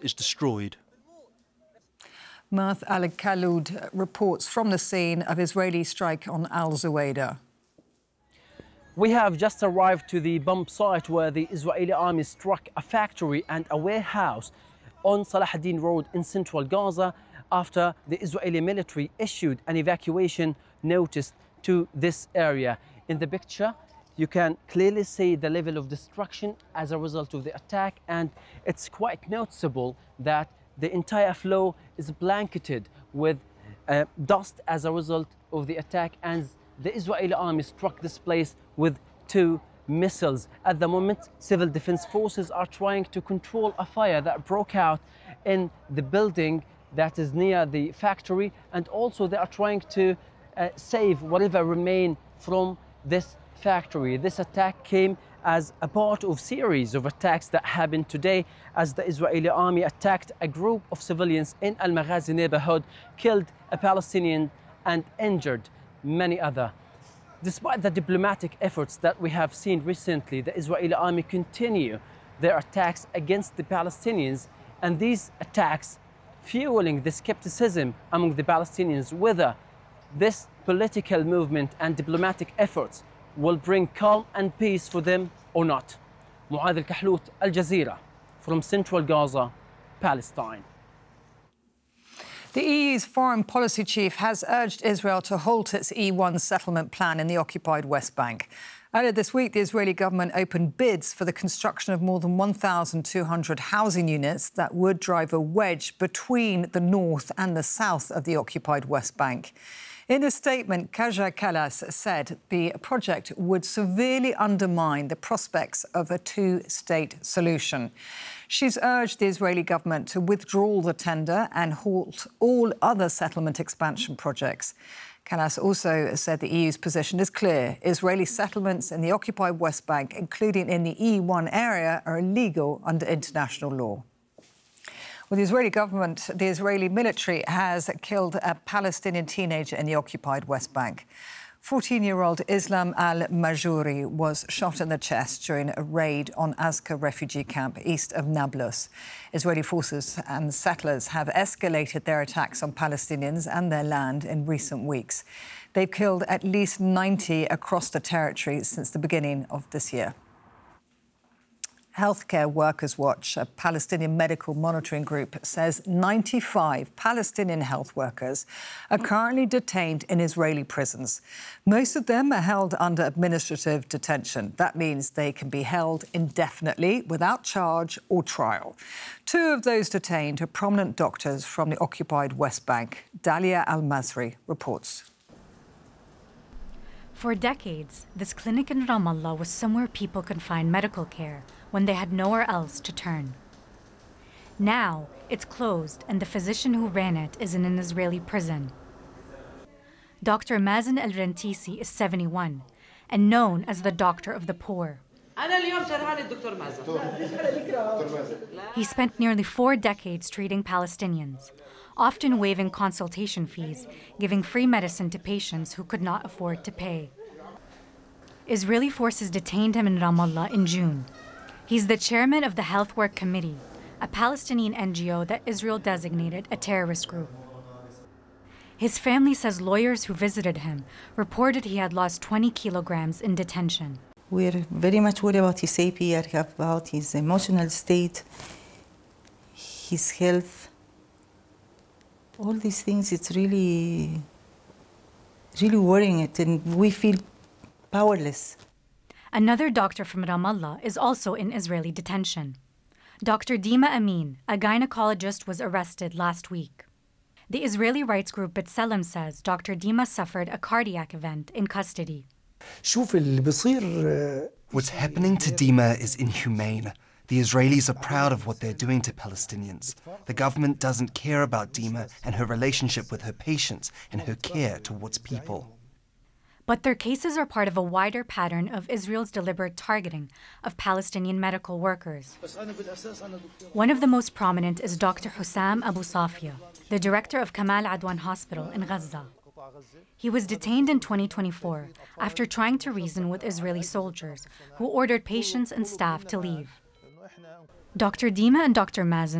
is destroyed. Mirth Al-Khaloud reports from the scene of Israeli strike on Al Zuwaydah. We have just arrived to the bomb site where the Israeli army struck a factory and a warehouse on Salah ad-Din Road in central Gaza after the Israeli military issued an evacuation notice to this area. In the picture, you can clearly see the level of destruction as a result of the attack, and it's quite noticeable that the entire floor is blanketed with dust as a result of the attack, and the Israeli army struck this place with 2 missiles. At the moment, civil defense forces are trying to control a fire that broke out in the building that is near the factory, and also they are trying to save whatever remain from this factory. This attack came as a part of series of attacks that happened today as the Israeli army attacked a group of civilians in Al Maghazi neighborhood, killed a Palestinian and injured many others. Despite the diplomatic efforts that we have seen recently, the Israeli army continue their attacks against the Palestinians, and these attacks fueling the skepticism among the Palestinians whether this political movement and diplomatic efforts will bring calm and peace for them or not. Muad Al-Khaloud, Al Jazeera, from central Gaza, Palestine. The EU's foreign policy chief has urged Israel to halt its E1 settlement plan in the occupied West Bank. Earlier this week, the Israeli government opened bids for the construction of more than 1,200 housing units that would drive a wedge between the north and the south of the occupied West Bank. In a statement, Kaja Kallas said the project would severely undermine the prospects of a two-state solution. She's urged the Israeli government to withdraw the tender and halt all other settlement expansion projects. Kallas also said the EU's position is clear. Israeli settlements in the occupied West Bank, including in the E1 area, are illegal under international law. Well, the Israeli military has killed a Palestinian teenager in the occupied West Bank. 14-year-old Islam al-Majuri was shot in the chest during a raid on Azka refugee camp east of Nablus. Israeli forces and settlers have escalated their attacks on Palestinians and their land in recent weeks. They've killed at least 90 across the territory since the beginning of this year. Healthcare Workers Watch, a Palestinian medical monitoring group, says 95 Palestinian health workers are currently detained in Israeli prisons. Most of them are held under administrative detention. That means they can be held indefinitely without charge or trial. 2 of those detained are prominent doctors from the occupied West Bank. Dalia Al-Masri reports. For decades, this clinic in Ramallah was somewhere people could find medical care when they had nowhere else to turn. Now, it's closed and the physician who ran it is in an Israeli prison. Dr. Mazen El-Rentisi is 71 and known as the doctor of the poor. He spent nearly 4 decades treating Palestinians, often waiving consultation fees, giving free medicine to patients who could not afford to pay. Israeli forces detained him in Ramallah in June. He's the chairman of the Health Work Committee, a Palestinian NGO that Israel designated a terrorist group. His family says lawyers who visited him reported he had lost 20 kilograms in detention. We're very much worried about his safety, about his emotional state, his health. All these things, it's really worrying it, and we feel powerless. Another doctor from Ramallah is also in Israeli detention. Dr. Dima Amin, a gynecologist, was arrested last week. The Israeli rights group B'Tselem says Dr. Dima suffered a cardiac event in custody. What's happening to Dima is inhumane. The Israelis are proud of what they're doing to Palestinians. The government doesn't care about Dima and her relationship with her patients and her care towards people. But their cases are part of a wider pattern of Israel's deliberate targeting of Palestinian medical workers. One of the most prominent is Dr. Hussam Abu Safia, the director of Kamal Adwan Hospital in Gaza. He was detained in 2024 after trying to reason with Israeli soldiers who ordered patients and staff to leave. Dr. Dima and Dr. Mazen